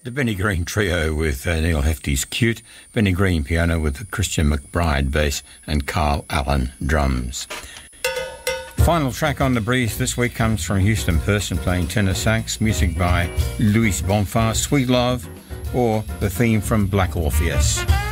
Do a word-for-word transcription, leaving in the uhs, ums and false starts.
The Benny Green Trio with uh, Neil Hefti's Cute, Benny Green piano with Christian McBride bass and Carl Allen drums. Final track on The Breeze this week comes from Houston Person playing tenor sax, music by Luis Bonfar, Sweet Love, or the theme from Black Orpheus.